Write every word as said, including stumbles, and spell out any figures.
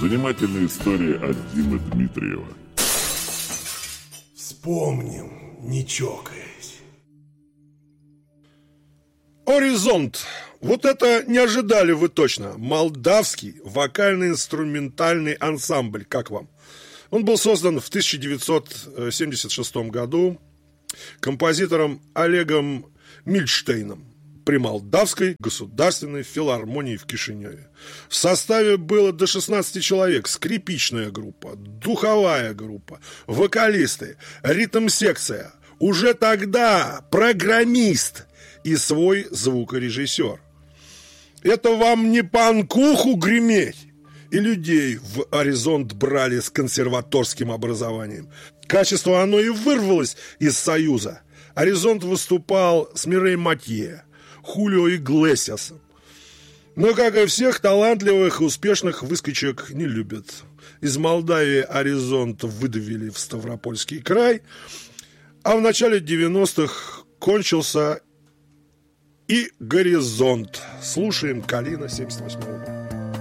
Занимательная история от Димы Дмитриева. Вспомним, не чокаясь. «Оризонт». Вот это не ожидали вы точно. Молдавский вокально-инструментальный ансамбль. Как вам? Он был создан в тысяча девятьсот семьдесят шестом году композитором Олегом Мильштейном при Молдавской государственной филармонии в Кишиневе. В составе было до шестнадцати человек: скрипичная группа, духовая группа, вокалисты, ритм-секция, уже тогда программист и свой звукорежиссер. Это вам не панкуху греметь. И людей в «Оризонт» брали с консерваторским образованием. Качество оно и вырвалось из Союза. «Оризонт» выступал с Мирей Матье, Хулио Иглесиасом. Но, как и всех, талантливых и успешных выскочек не любят. Из Молдавии «Оризонт» выдавили в Ставропольский край, а в начале девяностых кончился и «Горизонт». Слушаем «Калина» семьдесят восьмого года.